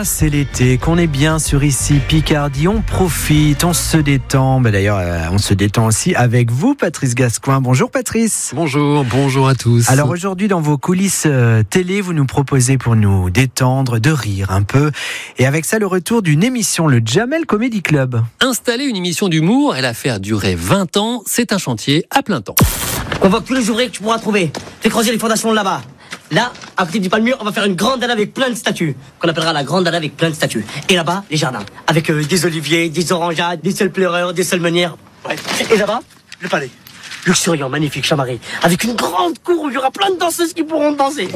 c'est l'été, qu'on est bien sur ici Picardie, on profite, on se détend. D'ailleurs, on se détend aussi avec vous, Patrice Gascoin. Bonjour Patrice. Bonjour à tous. Alors aujourd'hui, dans vos coulisses télé, vous nous proposez pour nous détendre, de rire un peu. Et avec ça, le retour d'une émission, le Jamel Comedy Club. Installer une émission d'humour et la faire durer 20 ans, c'est un chantier à plein temps. Convoque tous les ouvriers que tu pourras trouver. Fais creuser les fondations là-bas. Là, à côté du palmier, on va faire une grande dalle avec plein de statues, qu'on appellera la grande dalle avec plein de statues. Et là-bas, les jardins, avec des oliviers, des orangeades, des seuls pleureurs, des seules meunières. Ouais. Et là-bas, le palais. Luxuriant, magnifique, chamarré, avec une grande cour où il y aura plein de danseuses qui pourront danser.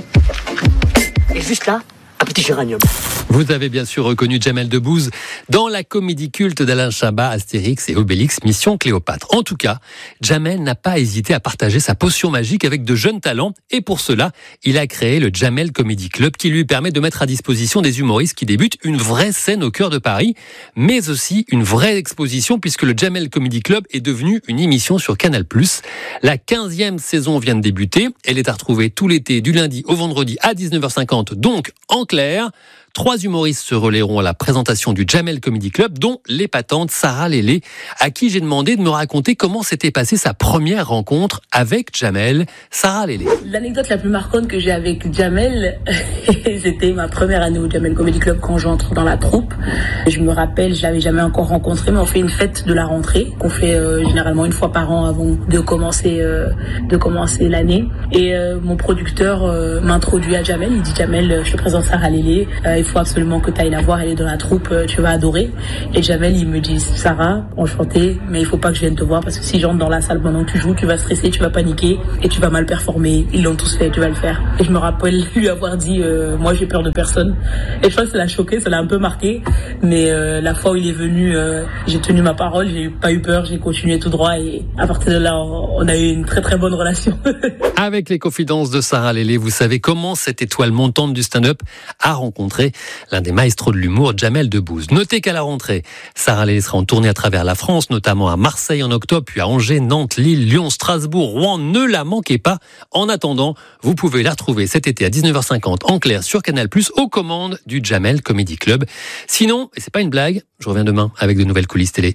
Et juste là, un petit géranium. Vous avez bien sûr reconnu Jamel Debbouze dans la comédie culte d'Alain Chabat, Astérix et Obélix, Mission Cléopâtre. En tout cas, Jamel n'a pas hésité à partager sa potion magique avec de jeunes talents et pour cela, il a créé le Jamel Comedy Club qui lui permet de mettre à disposition des humoristes qui débutent une vraie scène au cœur de Paris, mais aussi une vraie exposition puisque le Jamel Comedy Club est devenu une émission sur Canal+. La 15e saison vient de débuter. Elle est à retrouver tout l'été du lundi au vendredi à 19h50, donc en clair. 3 humoristes se relayeront à la présentation du Jamel Comedy Club, dont l'épatante Sarah Lélé, à qui j'ai demandé de me raconter comment s'était passée sa première rencontre avec Jamel. Sarah Lélé. L'anecdote la plus marquante que j'ai avec Jamel, c'était ma première année au Jamel Comedy Club quand j'entre dans la troupe. Je me rappelle, je l'avais jamais encore rencontré, mais on fait une fête de la rentrée qu'on fait généralement une fois par an avant de commencer l'année. Et mon producteur m'introduit à Jamel. Il dit Jamel, je te présente Sarah Lélé. Il faut absolument que tu ailles la voir, elle est dans la troupe, tu vas adorer. Et Jamel, il me dit Sarah, enchantée, mais il faut pas que je vienne te voir parce que si j'entre dans la salle pendant que tu joues, tu vas stresser, tu vas paniquer et tu vas mal performer. Ils l'ont tous fait, tu vas le faire. Et je me rappelle lui avoir dit moi j'ai peur de personne. Et je crois que ça l'a choqué, ça l'a un peu marqué. Mais la fois où il est venu, j'ai tenu ma parole, j'ai pas eu peur, j'ai continué tout droit et à partir de là, on a eu une très très bonne relation. Avec les confidences de Sarah Lélé, vous savez comment cette étoile montante du stand-up a rencontré l'un des maestros de l'humour, Jamel Debbouze. Notez qu'à la rentrée, Sarah Lélé sera en tournée à travers la France, notamment à Marseille en octobre, puis à Angers, Nantes, Lille, Lyon, Strasbourg, Rouen. Ne la manquez pas. En attendant, vous pouvez la retrouver cet été à 19h50 en clair sur Canal+, aux commandes du Jamel Comedy Club. Sinon, et c'est pas une blague, je reviens demain avec de nouvelles coulisses télé.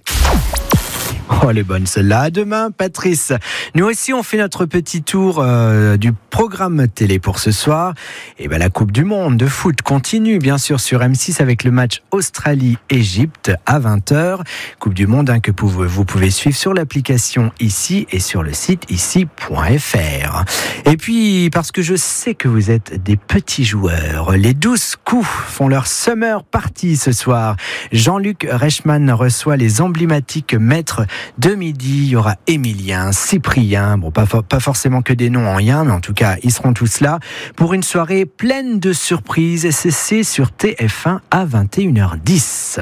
Oh, les bonnes celles-là. À demain, Patrice. Nous aussi, on fait notre petit tour du programme télé pour ce soir. Et la Coupe du Monde de foot continue, bien sûr, sur M6 avec le match Australie-Égypte à 20h. Coupe du Monde que vous pouvez suivre sur l'application ici et sur le site ici.fr. Et puis, parce que je sais que vous êtes des petits joueurs, les 12 coups font leur summer party ce soir. Jean-Luc Reichmann reçoit les emblématiques maîtres de midi. Il y aura Émilien, Cyprien, pas forcément que des noms en rien, mais en tout cas, ils seront tous là pour une soirée pleine de surprises. C'est sur TF1 à 21h10.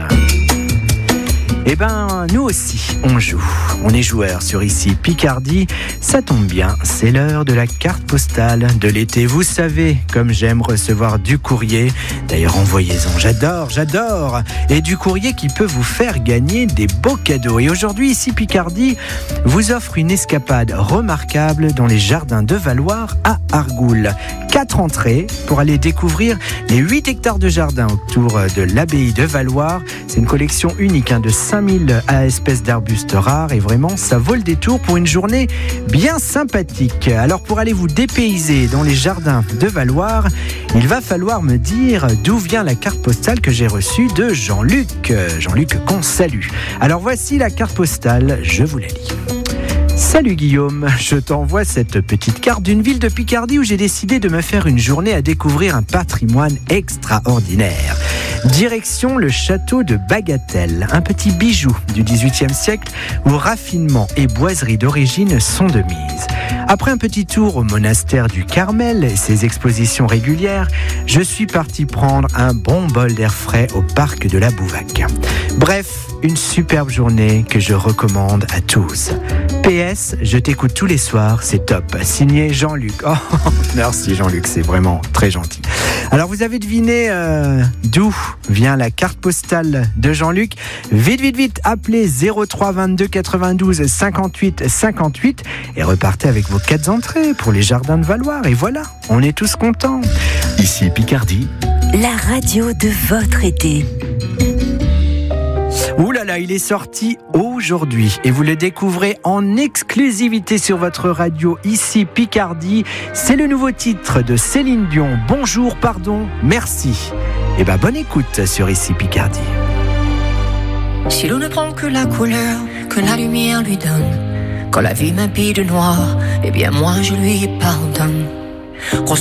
Nous aussi, on joue. On est joueurs sur ici Picardie. Ça tombe bien, c'est l'heure de la carte postale de l'été. Vous savez, comme j'aime recevoir du courrier. D'ailleurs, envoyez-en. J'adore. Et du courrier qui peut vous faire gagner des beaux cadeaux. Et aujourd'hui, ici Picardie vous offre une escapade remarquable dans les jardins de Valloire à Argoul. 4 entrées pour aller découvrir les 8 hectares de jardin autour de l'abbaye de Valloire. C'est une collection unique de 5000 espèces d'arbustes rares et vraiment ça vaut le détour pour une journée bien sympathique. Alors pour aller vous dépayser dans les jardins de Valloire, il va falloir me dire d'où vient la carte postale que j'ai reçue de Jean-Luc qu'on salue. Alors voici la carte postale, je vous la lis. Salut Guillaume, je t'envoie cette petite carte d'une ville de Picardie où j'ai décidé de me faire une journée à découvrir un patrimoine extraordinaire. Direction le château de Bagatelle, un petit bijou du XVIIIe siècle où raffinement et boiserie d'origine sont de mise. Après un petit tour au monastère du Carmel et ses expositions régulières, je suis parti prendre un bon bol d'air frais au parc de la Bouvac. Bref, une superbe journée que je recommande à tous. PS, je t'écoute tous les soirs, c'est top. Signé Jean-Luc. Oh, merci Jean-Luc, c'est vraiment très gentil. Alors vous avez deviné d'où vient la carte postale de Jean-Luc. Vite, appelez 03 22 92 58 58 et repartez avec vos 4 entrées pour les jardins de Valloire. Et voilà, on est tous contents. Ici Picardie, la radio de votre été. Ouh là là, il est sorti aujourd'hui et vous le découvrez en exclusivité sur votre radio ici Picardie. C'est le nouveau titre de Céline Dion. Bonjour, pardon, merci. Et bonne écoute sur ici Picardie. Si l'on ne prend que la couleur que la lumière lui donne, quand la vie m'habille de noir, eh bien moi je lui pardonne.